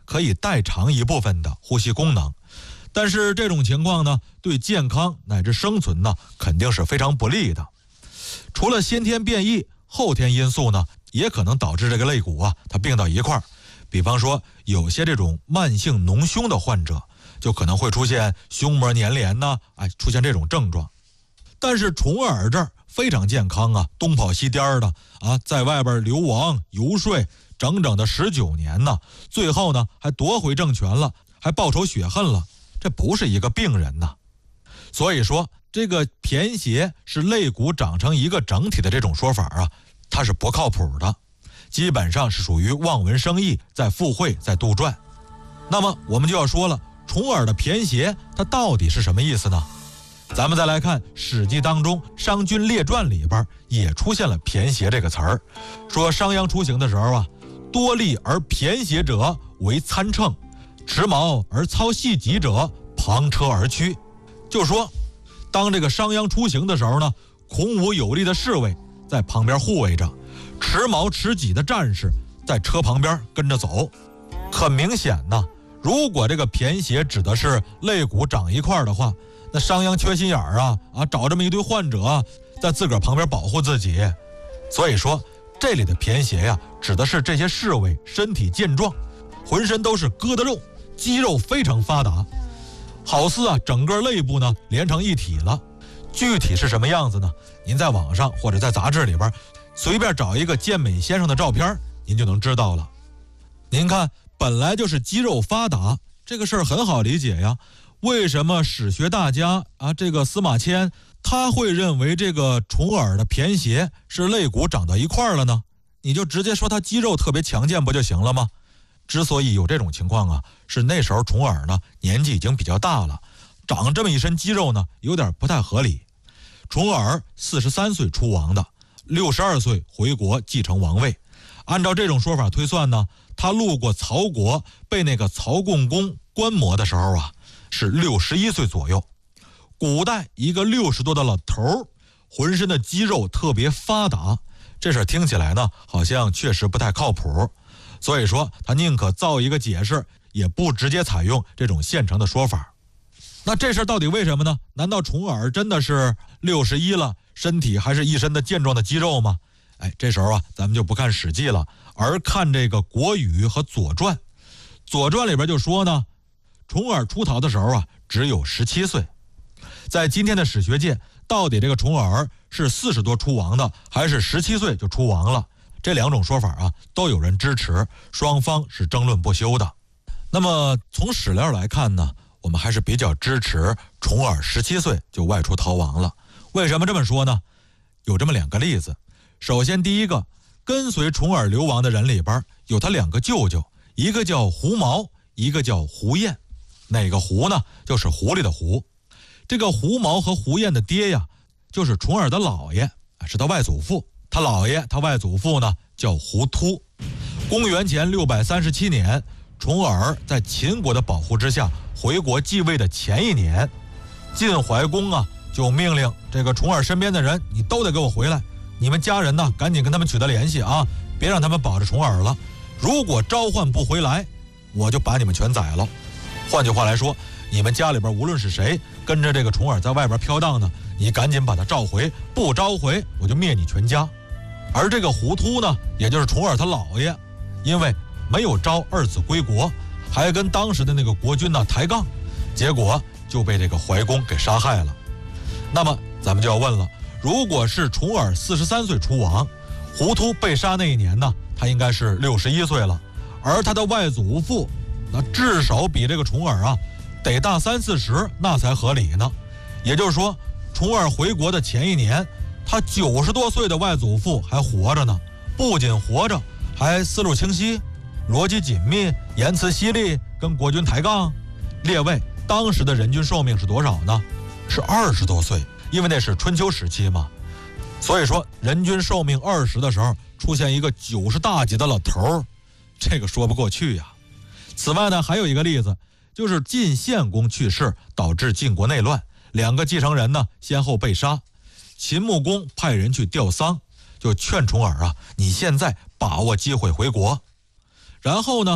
可以代偿一部分的呼吸功能。但是这种情况呢，对健康乃至生存呢，肯定是非常不利的。除了先天变异，后天因素呢，也可能导致这个肋骨它并到一块儿。比方说，有些这种慢性脓胸的患者，就可能会出现胸膜粘连呢，出现这种症状。但是重耳这儿非常健康东跑西颠的在外边流亡游说整整的19年呢，最后呢还夺回政权了，还报仇雪恨了，这不是一个病人呐。所以说，这个偏斜是肋骨长成一个整体的这种说法它是不靠谱的，基本上是属于望文生义，在附会，在杜撰。那么我们就要说了，重耳的偏斜它到底是什么意思呢？咱们再来看《史记》当中《商君列传》里边也出现了偏斜这个词儿，说商鞅出行的时候多力而偏斜者为参乘，持矛而操细戟者旁车而趋。就说当这个商鞅出行的时候呢，孔武有力的侍卫在旁边护卫着，持矛持戟的战士在车旁边跟着走。很明显呢，如果这个偏斜指的是肋骨长一块的话，那商鞅缺心眼儿找这么一堆患者在自个儿旁边保护自己。所以说这里的偏斜指的是这些侍卫身体健壮，浑身都是疙瘩肉，肌肉非常发达，好似整个肋部呢连成一体了。具体是什么样子呢？您在网上或者在杂志里边随便找一个健美先生的照片，您就能知道了。您看，本来就是肌肉发达，这个事儿很好理解呀。为什么史学大家这个司马迁他会认为这个重耳的偏斜是肋骨长到一块了呢？你就直接说他肌肉特别强健不就行了吗？之所以有这种情况是那时候重耳呢年纪已经比较大了，长这么一身肌肉呢有点不太合理。重耳43岁出王的，62岁回国继承王位。按照这种说法推算呢，他路过曹国被那个曹共公观摩的时候是61岁左右。古代一个60多的老头浑身的肌肉特别发达，这事儿听起来呢好像确实不太靠谱。所以说他宁可造一个解释，也不直接采用这种现成的说法。那这事儿到底为什么呢？难道重耳真的是61了，身体还是一身的健壮的肌肉吗？这时候咱们就不看《史记》了，而看这个《国语》和《左传》。《左传》里边就说呢，重耳出逃的时候只有17岁。在今天的史学界，到底这个重耳是40多出王的，还是17岁就出王了？这两种说法都有人支持，双方是争论不休的。那么从史料来看呢，我们还是比较支持重耳17岁就外出逃亡了。为什么这么说呢？有这么2个例子。首先第一个，跟随重耳流亡的人里边有他2个舅舅，一个叫胡毛，一个叫胡彦。哪个胡呢？就是狐狸的狐。这个胡毛和胡彦的爹就是重耳的姥爷，是他外祖父。他姥爷他外祖父呢叫胡突。公元前637年，重耳在秦国的保护之下回国继位的前一年，晋怀公就命令这个重耳身边的人，你都得给我回来，你们家人呢赶紧跟他们取得联系别让他们保着重耳了。如果召唤不回来，我就把你们全宰了。换句话来说，你们家里边无论是谁跟着这个重耳在外边飘荡呢，你赶紧把他召回，不召回我就灭你全家。而这个胡突呢，也就是重耳他姥爷，因为没有招二子归国，还跟当时的那个国君抬杠，结果就被这个怀公给杀害了。那么咱们就要问了，如果是重耳43岁出王，胡突被杀那一年呢，他应该是61岁了，而他的外祖父那至少比这个重耳得大30-40，那才合理呢。也就是说，重耳回国的前一年，他90多岁的外祖父还活着呢，不仅活着，还思路清晰，逻辑紧密，言辞犀利，跟国君抬杠。列位，当时的人均寿命是多少呢？是20多岁，因为那是春秋时期嘛。所以说人均寿命20的时候出现一个90大几的老头，这个说不过去呀。此外呢，还有一个例子，就是晋献公去世导致晋国内乱，2个继承人呢先后被杀。秦穆公派人去吊丧，就劝重耳你现在把握机会回国。然后呢，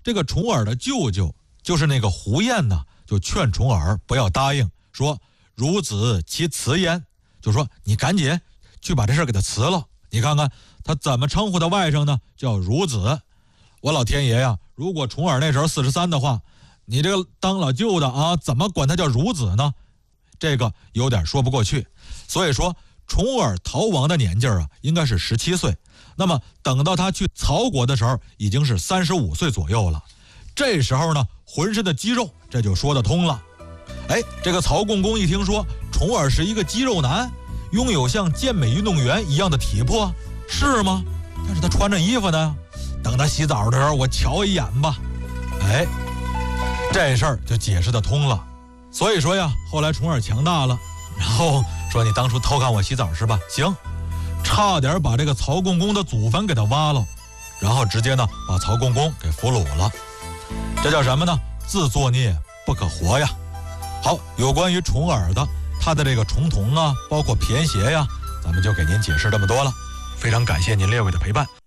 这个重耳的舅舅就是那个胡彦呢，就劝重耳不要答应，说孺子其辞焉，就说你赶紧去把这事给他辞了。你看看他怎么称呼他外甥呢？叫孺子。我老天爷呀，如果重耳那时候43的话，你这个当老舅的啊，怎么管他叫孺子呢？这个有点说不过去。所以说重耳逃亡的年纪啊，应该是17岁。那么等到他去曹国的时候，已经是35岁左右了。这时候呢，浑身的肌肉这就说得通了。这个曹共公一听说重耳是一个肌肉男，拥有像健美运动员一样的体魄，是吗？但是他穿着衣服呢，等他洗澡的时候我瞧一眼吧。这事儿就解释得通了。所以说呀，后来重耳强大了，然后说你当初偷看我洗澡是吧？行，差点把这个曹共公的祖坟给他挖了，然后直接呢把曹共公给俘虏了。这叫什么呢？自作孽不可活呀。好，有关于重耳的他的这个重瞳啊，包括偏斜呀，咱们就给您解释这么多了。非常感谢您列位的陪伴。